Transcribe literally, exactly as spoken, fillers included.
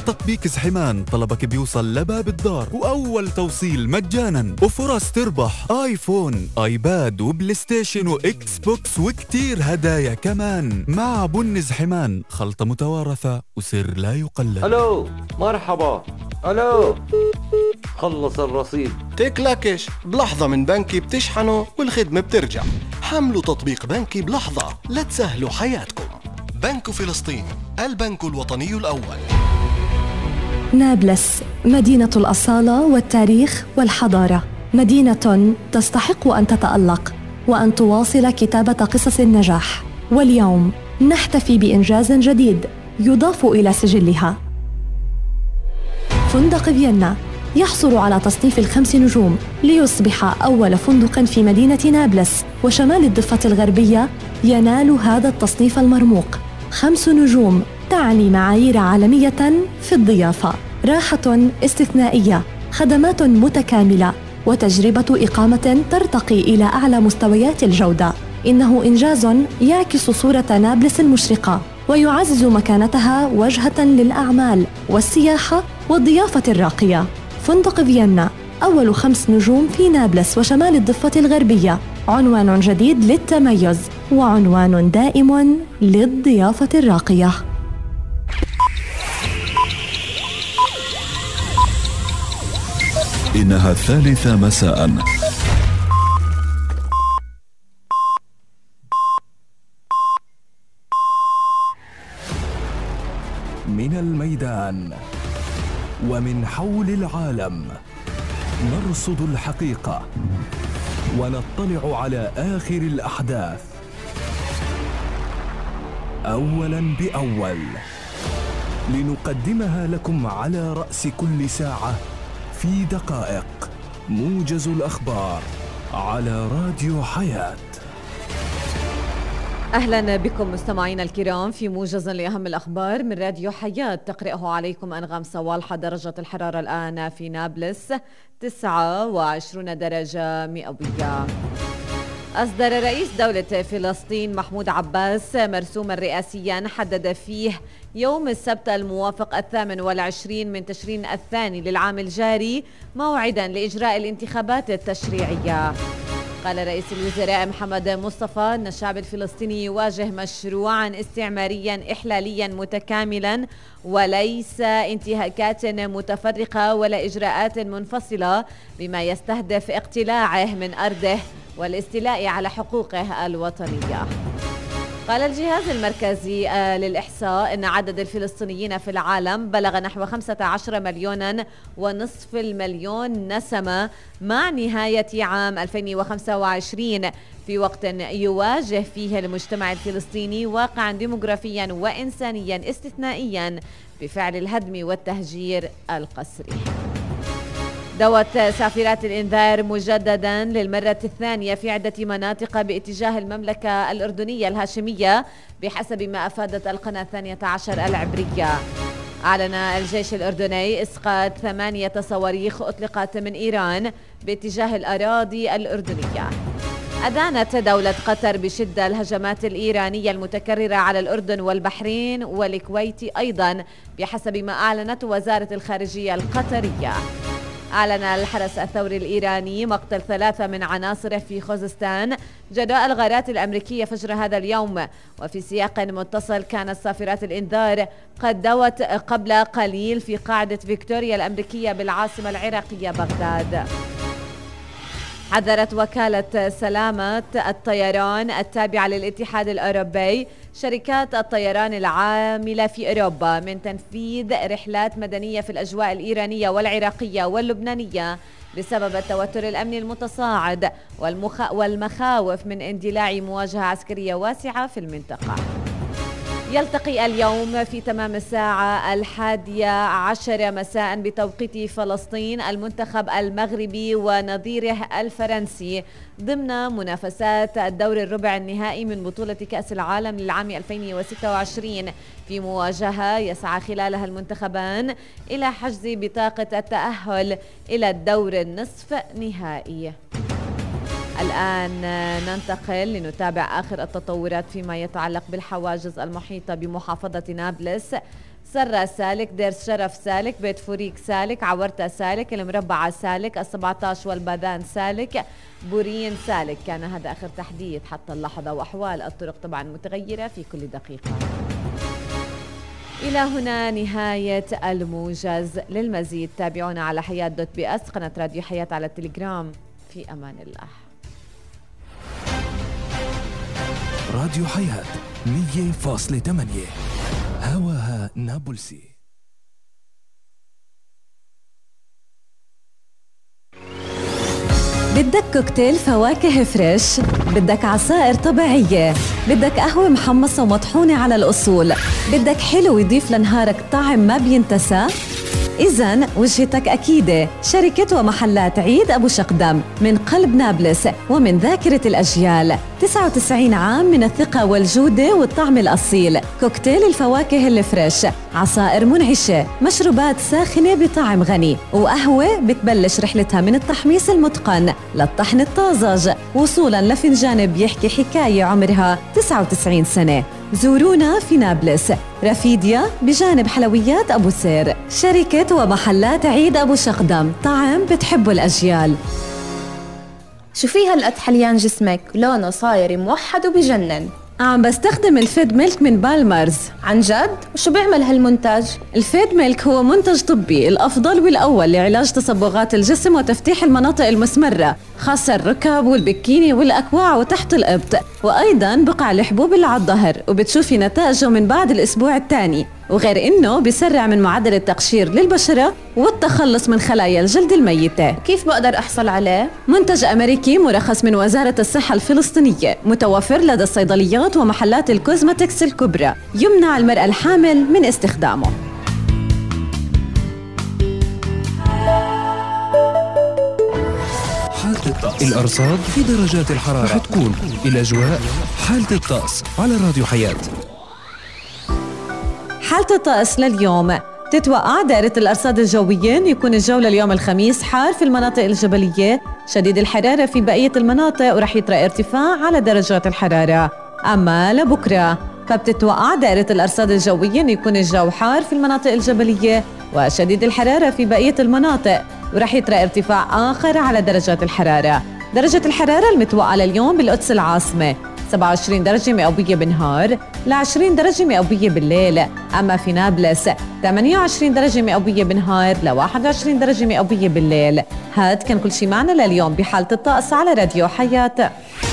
تطبيق زحمان طلبك بيوصل لباب الدار، وأول توصيل مجانا، وفرص تربح آيفون، آيباد، وبلاي ستيشن، وإكس بوكس، وكتير هدايا كمان. مع بن زحمان، خلطة متوارثة وسر لا يقلد. ألو مرحبا. ألو خلص الرصيد. تكلكش بلحظة من بنكي بتشحنوا والخدمة بترجع. حملوا تطبيق بنكي بلحظة لتسهلوا حياتكم. بنك فلسطين، البنك الوطني الأول. نابلس، مدينة الأصالة والتاريخ والحضارة، مدينة تستحق أن تتألق وأن تواصل كتابة قصص النجاح. واليوم نحتفي بإنجاز جديد يضاف إلى سجلها. فندق فيينا يحصل على تصنيف الخمس نجوم ليصبح أول فندق في مدينة نابلس وشمال الضفة الغربية ينال هذا التصنيف المرموق. خمس نجوم تعني معايير عالمية في الضيافة، راحة استثنائية، خدمات متكاملة، وتجربة إقامة ترتقي إلى أعلى مستويات الجودة. إنه إنجاز يعكس صورة نابلس المشرقة ويعزز مكانتها وجهة للأعمال والسياحة والضيافة الراقية. فندق فيينا، أول خمس نجوم في نابلس وشمال الضفة الغربية، عنوان جديد للتميز وعنوان دائم للضيافة الراقية. إنها الثالثة مساءً. من الميدان ومن حول العالم نرصد الحقيقة ونطلع على آخر الأحداث أولاً بأول، لنقدمها لكم على رأس كل ساعة في دقائق. موجز الأخبار على راديو حياة. أهلا بكم مستمعينا الكرام في موجز لأهم الأخبار من راديو حياة. تقرأه عليكم أنغام صوالحة. درجة الحرارة الآن في نابلس تسعة وعشرين درجة مئوية. أصدر رئيس دولة فلسطين محمود عباس مرسوما رئاسيا حدد فيه يوم السبت الموافق الثامن والعشرين من تشرين الثاني للعام الجاري موعدا لإجراء الانتخابات التشريعية. قال رئيس الوزراء محمد مصطفى أن الشعب الفلسطيني يواجه مشروعا استعماريا إحلاليا متكاملا وليس انتهاكات متفرقة ولا إجراءات منفصلة، بما يستهدف اقتلاعه من أرضه والاستيلاء على حقوقه الوطنية. قال الجهاز المركزي للإحصاء أن عدد الفلسطينيين في العالم بلغ نحو خمسة عشر مليونا ونصف المليون نسمة مع نهاية عام ألفين وخمسة وعشرين، في وقت يواجه فيه المجتمع الفلسطيني واقعا ديموغرافيا وإنسانيا استثنائيا بفعل الهدم والتهجير القسري. دوت سافرات الإنذار مجددا للمرة الثانية في عدة مناطق باتجاه المملكة الأردنية الهاشمية بحسب ما أفادت القناة الثانية عشر العبرية. أعلن الجيش الأردني إسقاط ثمانية صواريخ أطلقت من إيران باتجاه الأراضي الأردنية. أدانت دولة قطر بشدة الهجمات الإيرانية المتكررة على الأردن والبحرين والكويت أيضا بحسب ما أعلنت وزارة الخارجية القطرية. أعلن الحرس الثوري الإيراني مقتل ثلاثة من عناصره في خوزستان جراء الغارات الأمريكية فجر هذا اليوم. وفي سياق متصل كانت صافرات الإنذار قد دوت قبل قليل في قاعدة فيكتوريا الأمريكية بالعاصمة العراقية بغداد. حذرت وكالة سلامة الطيران التابعة للاتحاد الأوروبي شركات الطيران العاملة في أوروبا من تنفيذ رحلات مدنية في الأجواء الإيرانية والعراقية واللبنانية بسبب التوتر الأمني المتصاعد والمخ... والمخاوف من اندلاع مواجهة عسكرية واسعة في المنطقة. يلتقي اليوم في تمام الساعة الحادية عشر مساء بتوقيت فلسطين المنتخب المغربي ونظيره الفرنسي ضمن منافسات الدور الربع النهائي من بطولة كأس العالم للعام ألفين وستة وعشرين، في مواجهة يسعى خلالها المنتخبان إلى حجز بطاقة التأهل إلى الدور النصف نهائي. الآن ننتقل لنتابع آخر التطورات فيما يتعلق بالحواجز المحيطة بمحافظة نابلس. سرة سالك، دير شرف سالك، بيت فوريك سالك، عورتة سالك، المربعة سالك، السبعتاش والباذان سالك، بورين سالك. كان هذا آخر تحديث حتى اللحظة، وأحوال الطرق طبعا متغيرة في كل دقيقة. إلى هنا نهاية الموجز. للمزيد تابعونا على حياة دوت بي اس، قناة راديو حياة على التليجرام. في أمان الله. راديو حياة مية فاصلة ثمانية هواها نابلسي. بدك كوكتيل فواكه فريش، بدك عصائر طبيعية، بدك قهوة محمصة ومطحونة على الأصول، بدك حلو يضيف لنهارك طعم ما بينتسى؟ إذن وجهتك أكيدة، شركة ومحلات عيد أبو شقدم من قلب نابلس ومن ذاكرة الأجيال. تسعة وتسعين عام من الثقة والجودة والطعم الأصيل. كوكتيل الفواكه الفريش، عصائر منعشة، مشروبات ساخنة بطعم غني، وقهوة بتبلش رحلتها من التحميص المتقن للطحن الطازج وصولاً لفنجان بيحكي حكاية عمرها تسعة وتسعين سنة. زورونا في نابلس، رفيديا بجانب حلويات أبو سير. شركة ومحلات عيد أبو شقدم، طعم بتحبه الأجيال. شو في هالقد حليان جسمك؟ لونه صاير موحد وبجنن. عم بستخدم الفيد ميلك من بالمرز. عن جد؟ وشو بيعمل هالمنتج؟ الفيد ميلك هو منتج طبي الأفضل والأول لعلاج تصبغات الجسم وتفتيح المناطق المسمرة، خاصة الركب والبكيني والأكواع وتحت الإبط، وأيضاً بقع الحبوب اللي على الظهر، وبتشوفي نتائجه من بعد الأسبوع الثاني. وغير إنه بيسرع من معدل التقشير للبشرة والتخلص من خلايا الجلد الميتة. كيف بقدر أحصل عليه؟ منتج أمريكي مرخص من وزارة الصحة الفلسطينية، متوفر لدى الصيدليات ومحلات الكوزماتكس الكبرى، يمنع المرأة الحامل من استخدامه. حالة الطقس، الأرصاد في درجات الحرارة رح تكون الأجواء. حالة الطقس على راديو حياة. حالة الطقس لليوم، تتوقع دائرة الأرصاد الجوية أن يكون الجو لليوم الخميس حار في المناطق الجبلية، شديد الحرارة في بقية المناطق، ورح يطرأ ارتفاع على درجات الحرارة. أما لبكرة فبتتوقع دائرة الأرصاد الجوية أن يكون الجو حار في المناطق الجبلية وشديد الحرارة في بقية المناطق، ورح يطرأ ارتفاع آخر على درجات الحرارة. درجة الحرارة المتوقعة لليوم بالقدس العاصمة سبعة وعشرين درجة مئوية بالنهار ل عشرين درجة مئوية بالليل. أما في نابلس ثمانية وعشرين درجة مئوية بالنهار ل واحد وعشرين درجة مئوية بالليل. هاد كان كل شي معنا لليوم بحالة الطقس على راديو حياة.